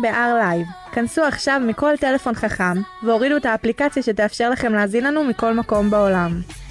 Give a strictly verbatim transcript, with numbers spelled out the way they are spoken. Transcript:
ב-R Live. כנסו עכשיו מכל טלפון חכם והורידו את האפליקציה שתאפשר לכם להזין לנו מכל מקום בעולם.